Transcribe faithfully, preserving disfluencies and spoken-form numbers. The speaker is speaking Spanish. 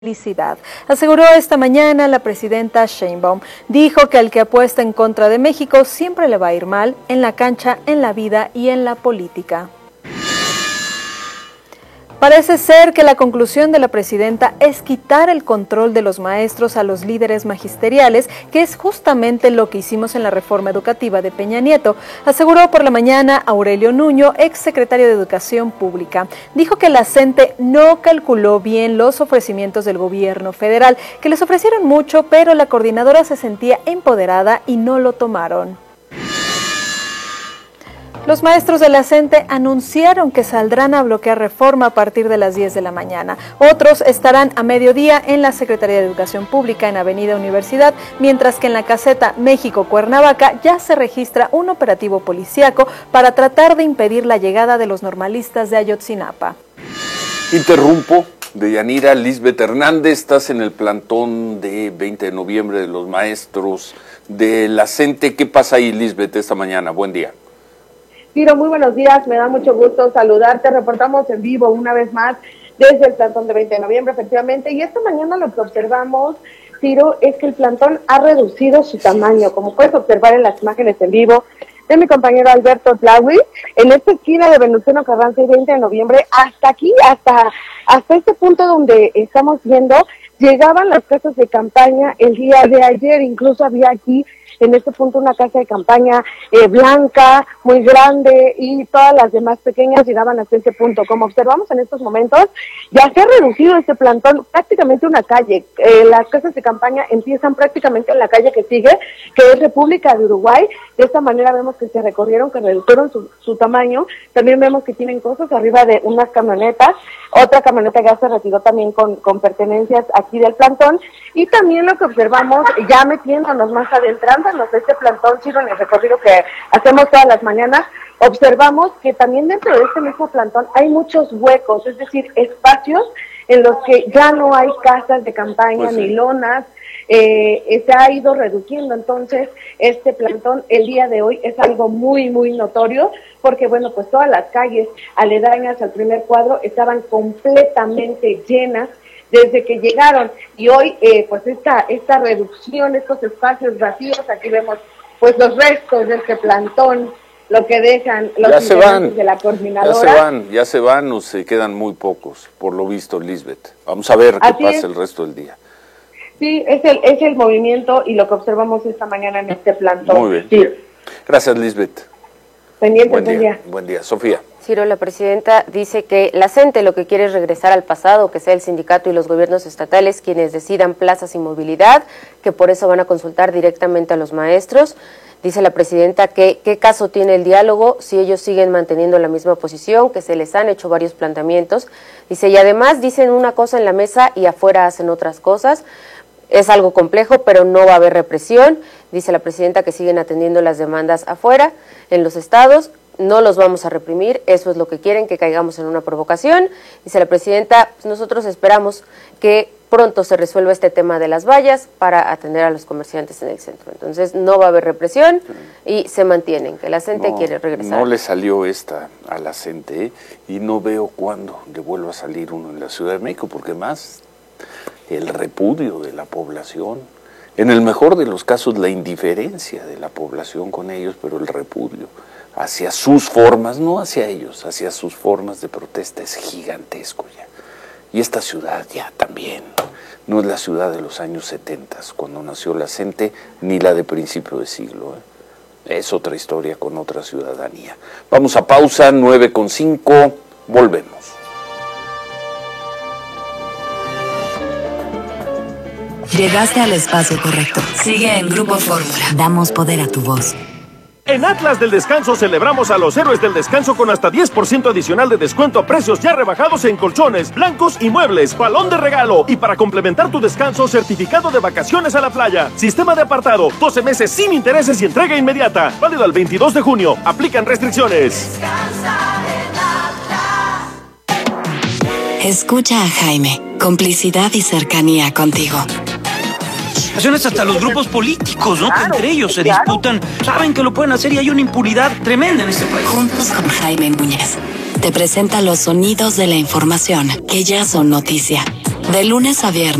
Felicidad. Aseguró esta mañana la presidenta Sheinbaum. Dijo que al que apuesta en contra de México siempre le va a ir mal en la cancha, en la vida y en la política. Parece ser que la conclusión de la presidenta es quitar el control de los maestros a los líderes magisteriales, que es justamente lo que hicimos en la reforma educativa de Peña Nieto, aseguró por la mañana Aurelio Nuño, exsecretario de Educación Pública. Dijo que la CENTE no calculó bien los ofrecimientos del gobierno federal, que les ofrecieron mucho, pero la coordinadora se sentía empoderada y no lo tomaron. Los maestros de la CENTE anunciaron que saldrán a bloquear reforma a partir de las diez de la mañana. Otros estarán a mediodía en la Secretaría de Educación Pública en Avenida Universidad, mientras que en la caseta México-Cuernavaca ya se registra un operativo policíaco para tratar de impedir la llegada de los normalistas de Ayotzinapa. Interrumpo. Deyanira, Lisbeth Hernández, estás en el plantón de veinte de noviembre de los maestros de la CENTE. ¿Qué pasa ahí, Lisbeth, esta mañana? Buen día. Ciro, muy buenos días, me da mucho gusto saludarte, reportamos en vivo una vez más desde el plantón de veinte de noviembre, efectivamente, y esta mañana lo que observamos, Ciro, es que el plantón ha reducido su tamaño, como puedes observar en las imágenes en vivo de mi compañero Alberto Tlawi, en esta esquina de Venustiano Carranza y veinte de noviembre, hasta aquí, hasta, hasta este punto donde estamos viendo, llegaban las casas de campaña el día de ayer, incluso había aquí en este punto una casa de campaña eh, blanca, muy grande, y todas las demás pequeñas llegaban hasta ese punto. Como observamos en estos momentos, ya se ha reducido este plantón prácticamente una calle. Eh, las casas de campaña empiezan prácticamente en la calle que sigue, que es República de Uruguay. De esta manera vemos que se recorrieron, que redujeron su, su tamaño. También vemos que tienen cosas arriba de unas camionetas. Otra camioneta ya se retiró también con, con pertenencias aquí del plantón. Y también lo que observamos, ya metiéndonos más adentrando, de este plantón, Ciro, en el recorrido que hacemos todas las mañanas, observamos que también dentro de este mismo plantón hay muchos huecos, es decir, espacios en los que ya no hay casas de campaña, pues sí, ni lonas, eh, se ha ido reduciendo. Entonces este plantón el día de hoy es algo muy, muy notorio, porque bueno, pues todas las calles aledañas al primer cuadro estaban completamente llenas desde que llegaron, y hoy eh, pues esta esta reducción, estos espacios vacíos, aquí vemos pues los restos de este plantón, lo que dejan los integrantes de la coordinadora. Ya se van, ya se van o se quedan muy pocos, por lo visto, Lisbeth. Vamos a ver qué Así pasa es. el resto del día. Sí, es el es el movimiento y lo que observamos esta mañana en este plantón. Muy bien. Sí. Gracias, Lisbeth. Pendiente, buen día. día. Buen día, Sofía. Ciro, la presidenta dice que la CENTE lo que quiere es regresar al pasado, que sea el sindicato y los gobiernos estatales quienes decidan plazas y movilidad, que por eso van a consultar directamente a los maestros. Dice la presidenta que qué caso tiene el diálogo si ellos siguen manteniendo la misma posición, que se les han hecho varios planteamientos. Dice, y además dicen una cosa en la mesa y afuera hacen otras cosas. Es algo complejo, pero no va a haber represión. Dice la presidenta que siguen atendiendo las demandas afuera, en los estados. No los vamos a reprimir, eso es lo que quieren, que caigamos en una provocación. Dice la presidenta, pues nosotros esperamos que pronto se resuelva este tema de las vallas para atender a los comerciantes en el centro. Entonces no va a haber represión y se mantienen, que la CENTE no, quiere regresar. No le salió esta a la CENTE, ¿eh? Y no veo cuándo le vuelva a salir uno en la Ciudad de México, porque más el repudio de la población, en el mejor de los casos la indiferencia de la población con ellos, pero el repudio hacia sus formas, no hacia ellos, hacia sus formas de protesta es gigantesco ya. Y esta ciudad ya también no es la ciudad de los años setenta, cuando nació la CENTE, ni la de principio de siglo, ¿eh? Es otra historia con otra ciudadanía. Vamos a pausa, nueve con cinco, volvemos. Llegaste al espacio correcto. Sigue en Grupo Fórmula. Damos poder a tu voz. En Atlas del Descanso celebramos a los héroes del descanso con hasta diez por ciento adicional de descuento a precios ya rebajados en colchones, blancos y muebles, balón de regalo. Y para complementar tu descanso, certificado de vacaciones a la playa. Sistema de apartado, doce meses sin intereses y entrega inmediata. Válido al veintidós de junio. Aplican restricciones. Descansa en Atlas. Escucha a Jaime. Complicidad y cercanía contigo. Hasta los grupos políticos, ¿no? Claro, que entre ellos se claro. disputan, saben que lo pueden hacer y hay una impunidad tremenda en este país. Juntos con Jaime Núñez te presenta los sonidos de la información que ya son noticia. De lunes a viernes.